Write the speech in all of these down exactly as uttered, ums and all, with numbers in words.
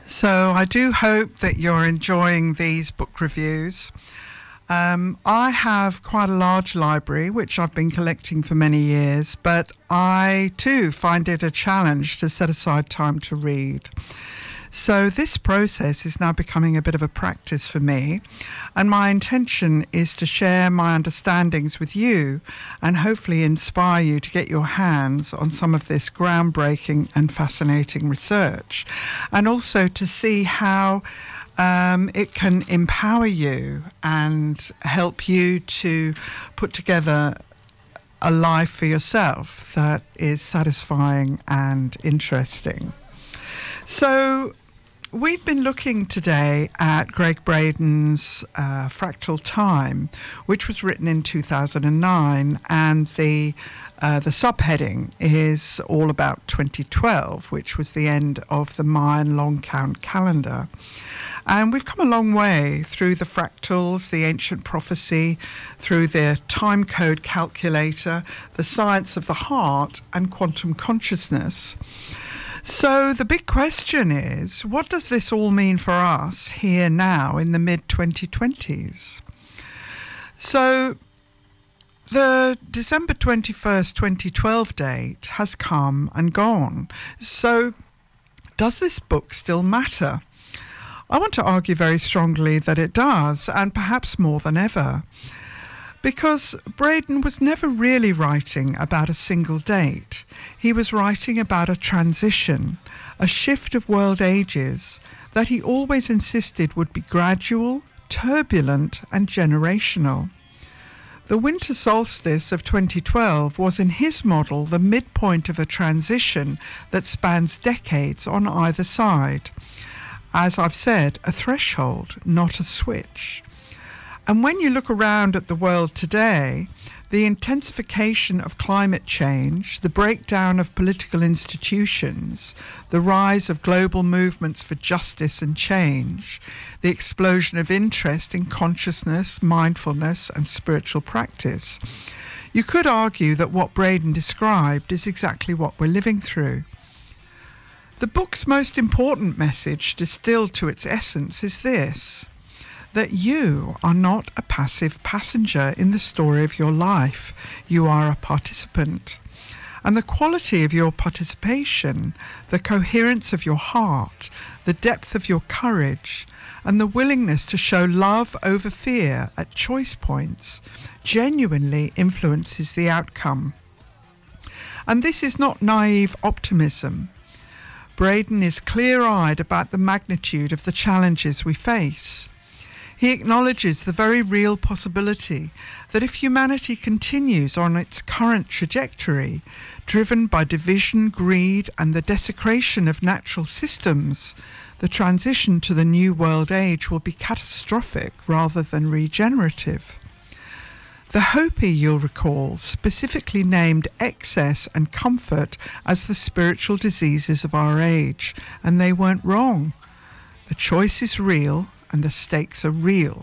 So I do hope that you're enjoying these book reviews. Um, I have quite a large library, which I've been collecting for many years, but I too find it a challenge to set aside time to read. So this process is now becoming a bit of a practice for me, and my intention is to share my understandings with you and hopefully inspire you to get your hands on some of this groundbreaking and fascinating research, and also to see how um, it can empower you and help you to put together a life for yourself that is satisfying and interesting. So we've been looking today at Gregg Braden's uh, Fractal Time, which was written in two thousand nine, and the uh, the subheading is all about twenty twelve, which was the end of the Mayan long count calendar. And we've come a long way through the fractals, the ancient prophecy, through the time code calculator, the science of the heart, and quantum consciousness. So the big question is, what does this all mean for us here now in the mid twenty twenties? So the December twenty-first, twenty twelve date has come and gone. So does this book still matter? I want to argue very strongly that it does, and perhaps more than ever. Because Braden was never really writing about a single date. He was writing about a transition, a shift of world ages that he always insisted would be gradual, turbulent, and generational. The winter solstice of twenty twelve was in his model the midpoint of a transition that spans decades on either side. As I've said, a threshold, not a switch. And when you look around at the world today, the intensification of climate change, the breakdown of political institutions, the rise of global movements for justice and change, the explosion of interest in consciousness, mindfulness, and spiritual practice, you could argue that what Braden described is exactly what we're living through. The book's most important message, distilled to its essence, is this: that you are not a passive passenger in the story of your life. You are a participant. And the quality of your participation, the coherence of your heart, the depth of your courage, and the willingness to show love over fear at choice points genuinely influences the outcome. And this is not naive optimism. Braden is clear-eyed about the magnitude of the challenges we face. He acknowledges the very real possibility that if humanity continues on its current trajectory, driven by division, greed, and the desecration of natural systems, the transition to the new world age will be catastrophic rather than regenerative. The Hopi, you'll recall, specifically named excess and comfort as the spiritual diseases of our age, and they weren't wrong. The choice is real, and the stakes are real.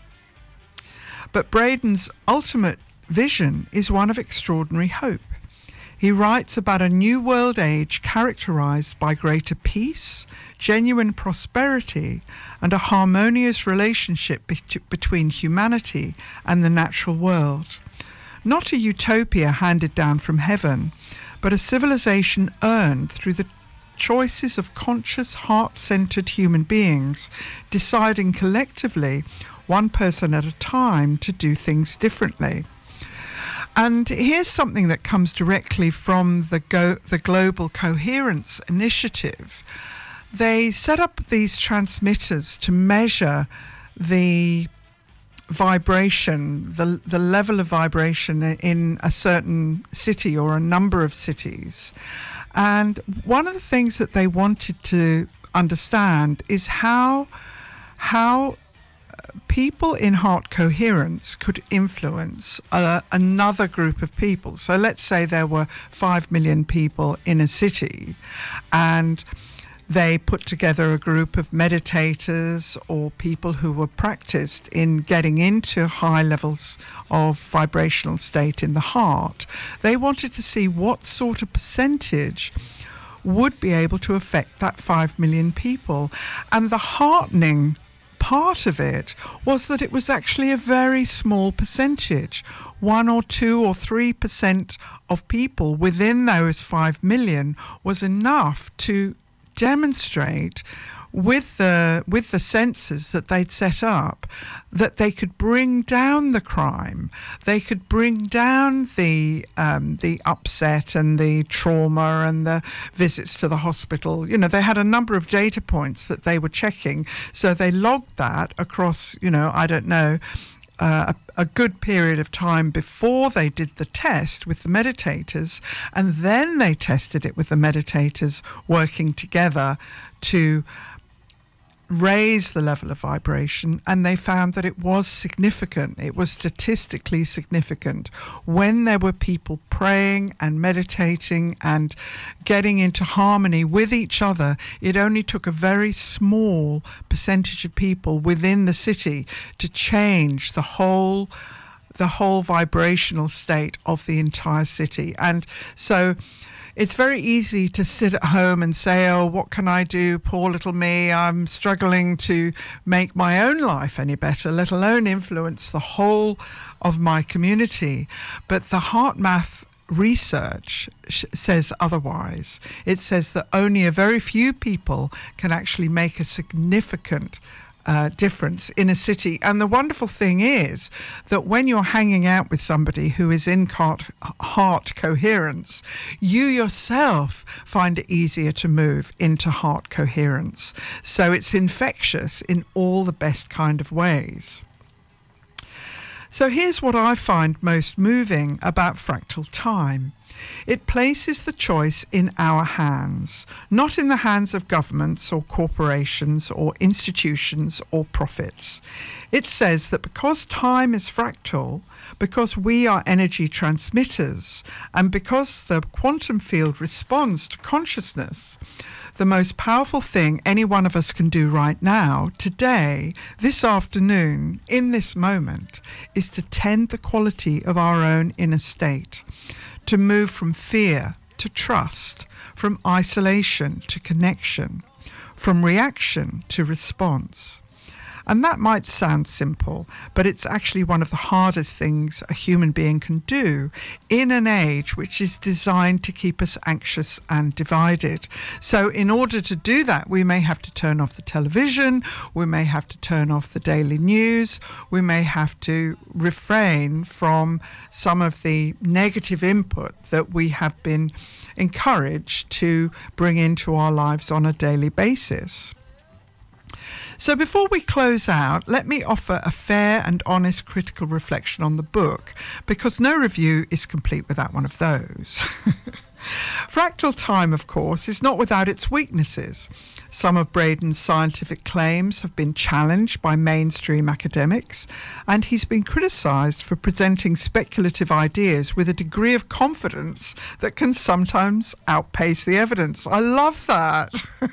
But Braden's ultimate vision is one of extraordinary hope. He writes about a new world age characterized by greater peace, genuine prosperity, and a harmonious relationship be- between humanity and the natural world. Not a utopia handed down from heaven, but a civilization earned through the choices of conscious, heart-centered human beings deciding collectively, one person at a time, to do things differently. And here's something that comes directly from the, Go- the Global Coherence Initiative. They set up these transmitters to measure the vibration, the, the level of vibration in a certain city or a number of cities. And one of the things that they wanted to understand is how how people in heart coherence could influence uh, another group of people. So let's say there were five million people in a city, and they put together a group of meditators or people who were practiced in getting into high levels of vibrational state in the heart. They wanted to see what sort of percentage would be able to affect that five million people. And the heartening part of it was that it was actually a very small percentage. One or two or three percent of people within those five million was enough to demonstrate with the with the sensors that they'd set up that they could bring down the crime, they could bring down the um, the upset and the trauma and the visits to the hospital. You know, they had a number of data points that they were checking, so they logged that across, you know, I don't know, Uh, a, a good period of time before they did the test with the meditators, and then they tested it with the meditators working together to raise the level of vibration, and they found that it was significant. It was statistically significant when there were people praying and meditating and getting into harmony with each other. It only took a very small percentage of people within the city to change the whole the whole vibrational state of the entire city. And so it's very easy to sit at home and say, oh, what can I do? Poor little me. I'm struggling to make my own life any better, let alone influence the whole of my community. But the HeartMath research says otherwise. It says that only a very few people can actually make a significant Uh, difference in a city. And the wonderful thing is that when you're hanging out with somebody who is in heart, heart coherence, you yourself find it easier to move into heart coherence. So it's infectious in all the best kind of ways. So here's what I find most moving about fractal time. It places the choice in our hands, not in the hands of governments or corporations or institutions or profits. It says that because time is fractal, because we are energy transmitters, and because the quantum field responds to consciousness, the most powerful thing any one of us can do right now, today, this afternoon, in this moment, is to tend the quality of our own inner state, to move from fear to trust, from isolation to connection, from reaction to response. And that might sound simple, but it's actually one of the hardest things a human being can do in an age which is designed to keep us anxious and divided. So in order to do that, we may have to turn off the television, we may have to turn off the daily news, we may have to refrain from some of the negative input that we have been encouraged to bring into our lives on a daily basis. So before we close out, let me offer a fair and honest critical reflection on the book, because no review is complete without one of those. Fractal time, of course, is not without its weaknesses. Some of Braden's scientific claims have been challenged by mainstream academics, and he's been criticised for presenting speculative ideas with a degree of confidence that can sometimes outpace the evidence. I love that.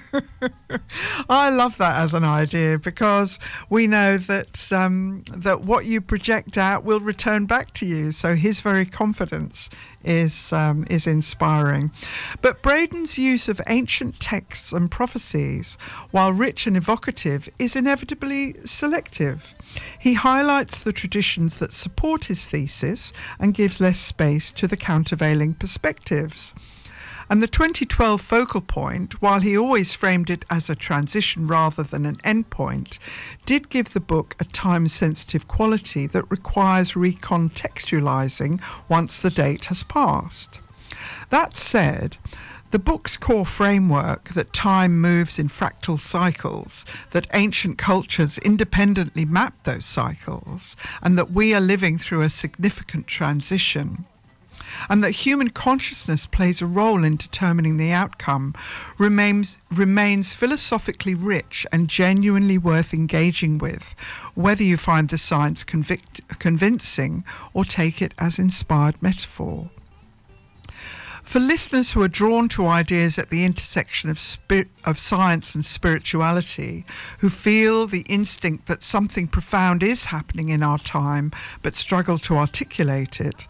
I love that as an idea, because we know that um, that what you project out will return back to you. So his very confidence is um, is inspiring. But Braden's use of ancient texts and prophecies, while rich and evocative, is inevitably selective. He highlights the traditions that support his thesis and gives less space to the countervailing perspectives. And the twenty twelve focal point, while he always framed it as a transition rather than an endpoint, did give the book a time-sensitive quality that requires recontextualizing once the date has passed. That said, the book's core framework, that time moves in fractal cycles, that ancient cultures independently mapped those cycles, and that we are living through a significant transition, and that human consciousness plays a role in determining the outcome, remains, remains philosophically rich and genuinely worth engaging with, whether you find the science convict, convincing or take it as inspired metaphor. For listeners who are drawn to ideas at the intersection of spirit, of science and spirituality, who feel the instinct that something profound is happening in our time but struggle to articulate it,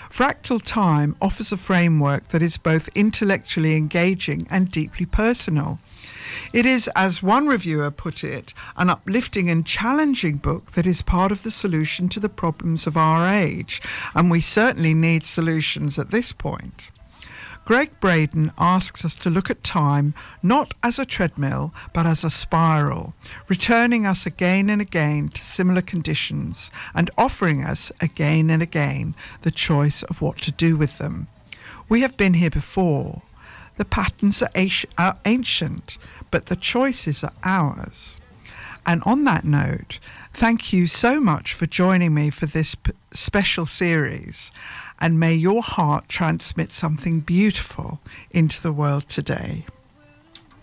Fractal Time offers a framework that is both intellectually engaging and deeply personal. It is, as one reviewer put it, an uplifting and challenging book that is part of the solution to the problems of our age, and we certainly need solutions at this point. Greg Braden asks us to look at time not as a treadmill, but as a spiral, returning us again and again to similar conditions and offering us again and again the choice of what to do with them. We have been here before. The patterns are ancient, but the choices are ours. And on that note, thank you so much for joining me for this p- special series, and may your heart transmit something beautiful into the world today.